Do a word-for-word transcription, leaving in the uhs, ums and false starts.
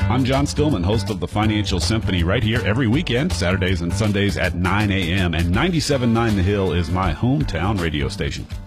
I'm John Stillman, host of the Financial Symphony, right here every weekend, Saturdays and Sundays at nine a.m. And ninety-seven point nine The Hill is my hometown radio station.